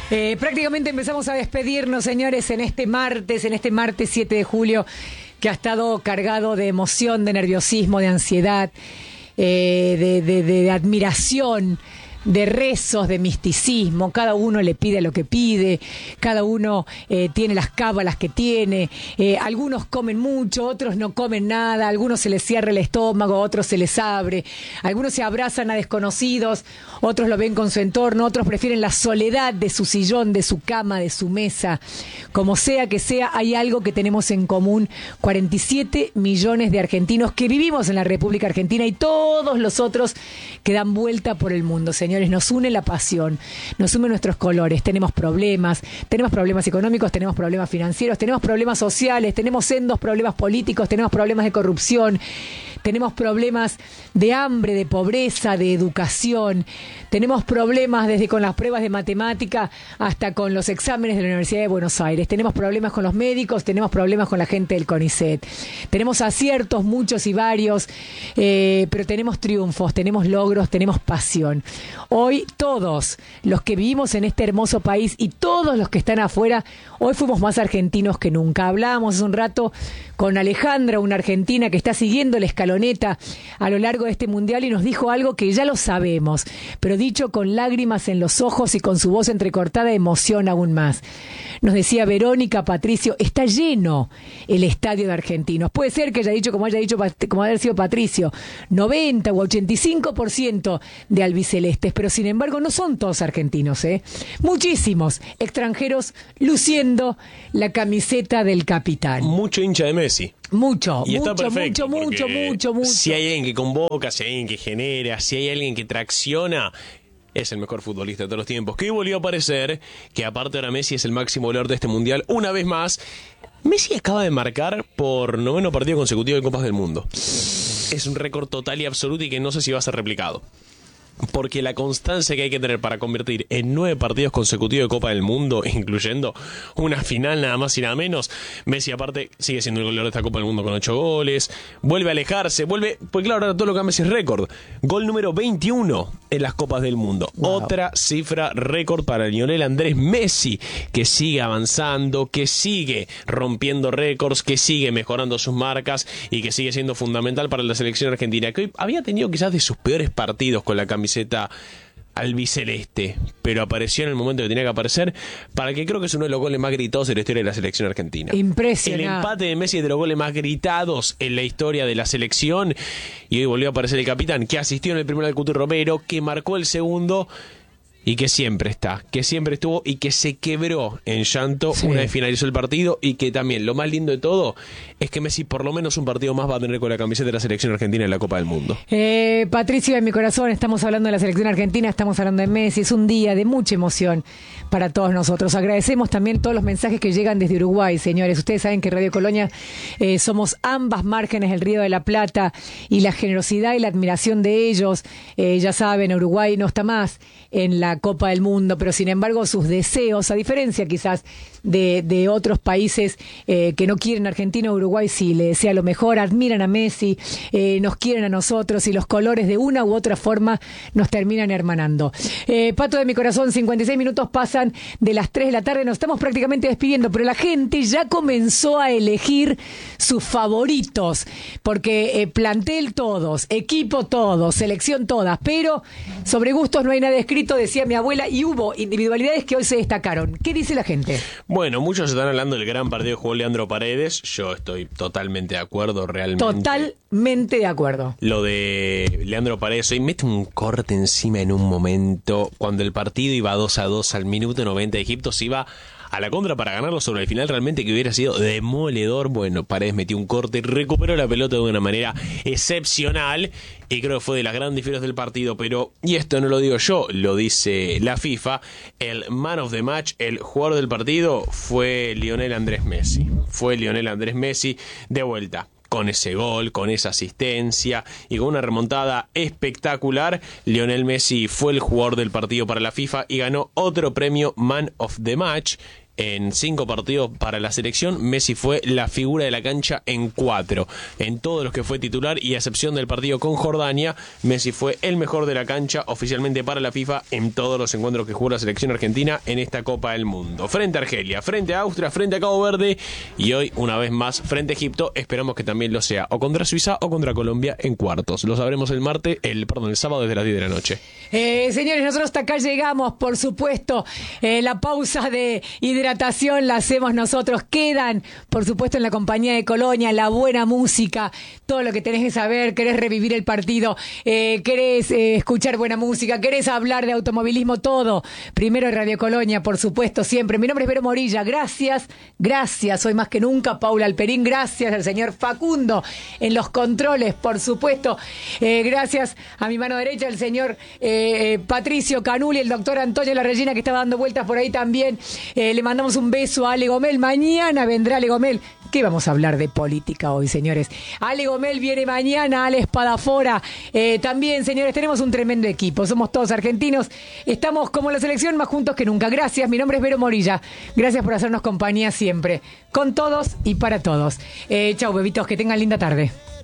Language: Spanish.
Prácticamente empezamos a despedirnos, señores, en este martes 7 de julio, que ha estado cargado de emoción, de nerviosismo, de ansiedad, de admiración, de rezos, de misticismo. Cada uno le pide lo que pide, cada uno tiene las cábalas que tiene. Algunos comen mucho, otros no comen nada, a algunos se les cierra el estómago, a otros se les abre, algunos se abrazan a desconocidos, otros lo ven con su entorno, otros prefieren la soledad de su sillón, de su cama, de su mesa. Como sea que sea, hay algo que tenemos en común 47 millones de argentinos que vivimos en la República Argentina y todos los otros que dan vuelta por el mundo. Señores, nos une la pasión, nos unen nuestros colores. Tenemos problemas económicos, tenemos problemas financieros, tenemos problemas sociales, tenemos sendos problemas políticos, tenemos problemas de corrupción, tenemos problemas de hambre, de pobreza, de educación, tenemos problemas desde con las pruebas de matemática hasta con los exámenes de la Universidad de Buenos Aires, tenemos problemas con los médicos, tenemos problemas con la gente del CONICET, tenemos aciertos muchos y varios, pero tenemos triunfos, tenemos logros, tenemos pasión. Hoy todos los que vivimos en este hermoso país y todos los que están afuera, hoy fuimos más argentinos que nunca. Hablábamos hace un rato con Alejandra, una argentina que está siguiendo la escaloneta a lo largo de este mundial, y nos dijo algo que ya lo sabemos, pero dicho con lágrimas en los ojos y con su voz entrecortada de emoción aún más. Nos decía Verónica Patricio, está lleno el estadio de argentinos. Puede ser que haya dicho, como haya sido Patricio, 90 o 85% de albicelestes, pero sin embargo no son todos argentinos, muchísimos extranjeros luciendo la camiseta del capitán. Mucho hincha de Messi. Mucho. Si Si hay alguien que convoca, si hay alguien que genera, si hay alguien que tracciona, es el mejor futbolista de todos los tiempos. Que hoy volvió a aparecer, que aparte ahora Messi es el máximo goleador de este mundial. Una vez más, Messi acaba de marcar por 9º partido consecutivo de Copas del Mundo. Es un récord total y absoluto y que no sé si va a ser replicado. Porque la constancia que hay que tener para convertir en 9 partidos consecutivos de Copa del Mundo, incluyendo una final nada más y nada menos, Messi aparte sigue siendo el goleador de esta Copa del Mundo con 8 goles, vuelve a alejarse, pues claro, ahora todo lo que Messi es récord, gol número 21 en las Copas del Mundo, wow. Otra cifra récord para Lionel Andrés Messi, que sigue avanzando, que sigue rompiendo récords, que sigue mejorando sus marcas y que sigue siendo fundamental para la selección argentina, que hoy había tenido quizás de sus peores partidos con la camiseta albiceleste, pero apareció en el momento que tenía que aparecer, para el que creo que es uno de los goles más gritados en la historia de la selección argentina. Impresionante. El empate de Messi es de los goles más gritados en la historia de la selección, y hoy volvió a aparecer el capitán, que asistió en el primero al Cuti Romero, que marcó el segundo, y que siempre está, que siempre estuvo y que se quebró en llanto una vez finalizó el partido, y que también lo más lindo de todo es que Messi por lo menos un partido más va a tener con la camiseta de la selección argentina en la Copa del Mundo. Patricio, en mi corazón, estamos hablando de la selección argentina, estamos hablando de Messi, es un día de mucha emoción para todos nosotros. Agradecemos también todos los mensajes que llegan desde Uruguay, señores. Ustedes saben que Radio Colonia somos ambas márgenes del Río de la Plata, y la generosidad y la admiración de ellos, ya saben, Uruguay no está más en la Copa del Mundo, pero sin embargo sus deseos, a diferencia quizás de otros países que no quieren a Argentina, Uruguay sí le desea lo mejor, admiran a Messi, nos quieren a nosotros, y los colores de una u otra forma nos terminan hermanando. Pato de mi corazón, 56 minutos pasan de las 3 de la tarde, nos estamos prácticamente despidiendo, pero la gente ya comenzó a elegir sus favoritos, porque plantel todos, equipo todos, selección todas, pero sobre gustos no hay nada escrito, decía mi abuela, y hubo individualidades que hoy se destacaron. ¿Qué dice la gente? Bueno, muchos están hablando del gran partido que jugó Leandro Paredes. Yo estoy totalmente de acuerdo, realmente. Totalmente de acuerdo. Lo de Leandro Paredes hoy mete un corte encima en un momento. Cuando el partido iba 2-2 al minuto 90 de Egipto, se iba a la contra para ganarlo sobre el final, realmente que hubiera sido demoledor. Bueno, Paredes metió un corte, recuperó la pelota de una manera excepcional y creo que fue de las grandes figuras del partido. Pero, y esto no lo digo yo, lo dice la FIFA, el man of the match, el jugador del partido fue Lionel Andrés Messi. Fue Lionel Andrés Messi de vuelta. Con ese gol, con esa asistencia y con una remontada espectacular, Lionel Messi fue el jugador del partido para la FIFA y ganó otro premio Man of the Match. en 5 partidos para la selección, Messi fue la figura de la cancha en 4. En todos los que fue titular y a excepción del partido con Jordania, Messi fue el mejor de la cancha oficialmente para la FIFA en todos los encuentros que jugó la selección argentina en esta Copa del Mundo. Frente a Argelia, frente a Austria, frente a Cabo Verde y hoy una vez más frente a Egipto. Esperamos que también lo sea o contra Suiza o contra Colombia en cuartos. Lo sabremos el sábado desde las 10 de la noche. Señores, nosotros hasta acá llegamos, por supuesto. La pausa de hidratación la hacemos nosotros. Quedan, por supuesto, en la compañía de Colonia, la buena música, todo lo que tenés que saber. Querés revivir el partido, querés escuchar buena música, querés hablar de automovilismo, todo. Primero Radio Colonia, por supuesto, siempre. Mi nombre es Vero Morilla. Gracias, hoy más que nunca. Paula Alperín, gracias al señor Facundo en los controles, por supuesto. Gracias a mi mano derecha, el señor Patricio Canuli, el doctor Antonio La Regina, que estaba dando vueltas por ahí también. Le mandamos un beso a Ale Gomel. Mañana vendrá Ale Gomel. ¿Qué vamos a hablar de política hoy, señores? Ale Gomel viene mañana, Ale Espadafora. También, señores, tenemos un tremendo equipo. Somos todos argentinos. Estamos como la selección, más juntos que nunca. Gracias, mi nombre es Vero Morilla. Gracias por hacernos compañía siempre. Con todos y para todos. Chau, bebitos, que tengan linda tarde.